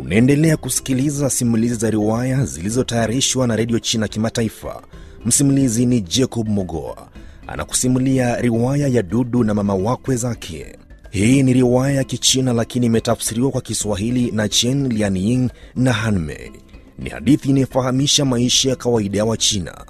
Unaendelea kusikiliza simulizi za riwaya zilizotayarishwa na Radio China Kimataifa. Msimulizi ni Jacob Mogoa. Anakusimulia riwaya ya Dudu na mama wakwe zake. Hii ni riwaya ya Kichina lakini imetafsiriwa kwa Kiswahili na Chen Lianying na Hanmei. Ni hadithi inayofahamisha maisha ya kawaida ya Wachina.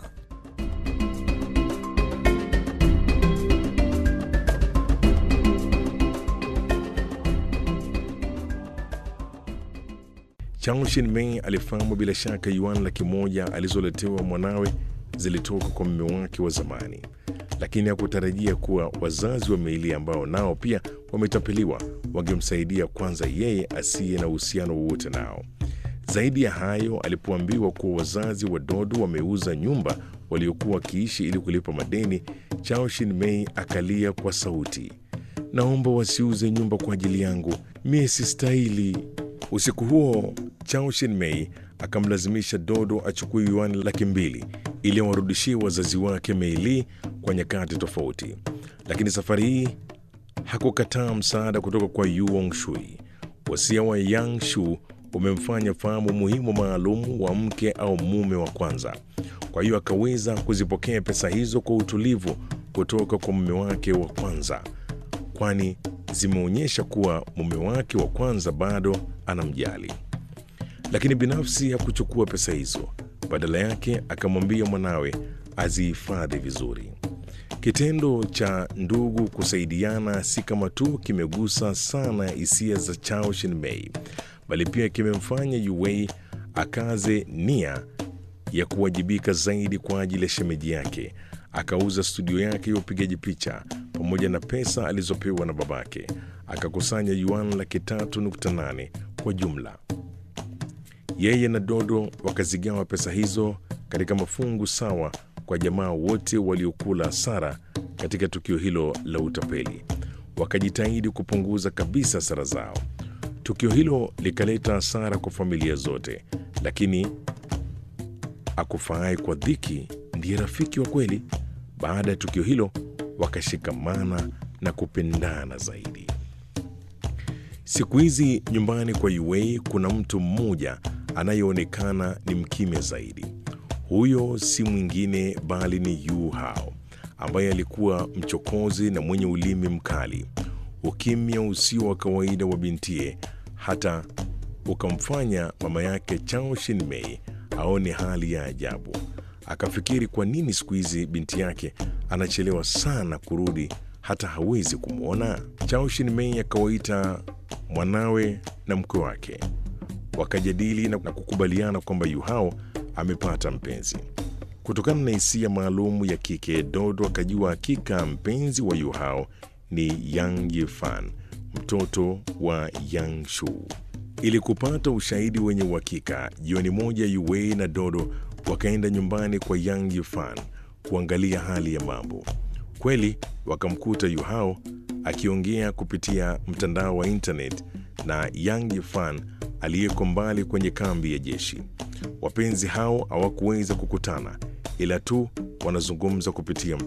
Chao Shin-mei alifahamu bila shaka yuan 100,000 alizoletewa mwanawe zilitoka kwa mume wake wa zamani, lakini hakutarajia kuwa wazazi wa Meili ambao nao pia wametapeliwa wangemsaidia, kwanza yeye asiye na uhusiano wowote nao. Zaidi ya hayo, alipoambiwa kuwa wazazi wa Dodo wameuza nyumba waliokuwa wakiishi ili kulipa madeni, Chao Shin-mei akalia kwa sauti, "Naomba wasiuze nyumba kwa ajili yangu, mie sistahili." Usiku huo Chao Shin-mei akamlazimisha Dodo achukue yuan 200,000 ili awarudishie wazazi wake Meili kwa nyakati tofauti, lakini safari hii hakukataa msaada kutoka kwa Yu Wangshui. Wasia wa Yang Shu umemfanya fahamu muhimu maalum wa mke au mume wa kwanza. Kwa hiyo akaweza kuzipokea pesa hizo kwa utulivu kutoka kwa mume wake wa kwanza, kwani zimeonyesha kuwa mume wake wa kwanza bado anamjali. Lakini binafsi hakuchukua pesa hizo, badala yake akamwambia mwanawe azihifadhi vizuri. Kitendo cha ndugu kusaidiana si kama tu kimegusa sana hisia za Chao Shin-mei, bali pia kimemfanya Yu Wei akaze nia ya kuwajibika zaidi kwa ajili ya shemeji yake. Akauza studio yake ya upigaji picha pamoja na pesa alizopewa na babake, akakusanya yuan 3.8 kwa jumla. Yeye na Dodo wakazigawa pesa hizo katika mafungu sawa kwa jamaa wote waliokula hasara katika tukio hilo la utapeli. Wakajitahidi kupunguza kabisa hasara zao. Tukio hilo likaleta hasara kwa familia zote, lakini akufaaye kwa dhiki ndiye rafiki wa kweli. Baada ya tukio hilo wakashikamana na kupendana zaidi. Siku hizi nyumbani kwa Yu Wei kuna mtu mmoja anayeonekana ni mkimya zaidi. Huyo si mwingine bali ni Yu Hao, ambaye alikuwa mchokozi na mwenye ulimi mkali. Ukimya usio wa kawaida wa bintie hata ukamfanya mama yake Chao Shin-mei aone hali ya ajabu. Akafikiri kwa nini siku hizi binti yake anachelewa sana kurudi, hata hawezi kumwona. Chao Shin-mei akawaita mwanawe na mke wake, wakajadili na kukubaliana kwamba Yu Hao amepata mpenzi. Kutokana na hisia maalum ya kike, Dodo akajua hakika mpenzi wa Yu Hao ni Yang Yifan, mtoto wa Yang Shu. Ili kupata ushahidi wenye uhakika, jioni moja Yu Wei na Dodo wakaenda nyumbani kwa Yang Yifan kuangalia hali ya mambo. Kweli wakamkuta Yu Hao akiongea kupitia mtandao wa internet na Yang Yifan aliyeko mbali kwenye kambi ya jeshi. Wapenzi hao hawakuweza kukutana, ila tu wanazungumza kupitia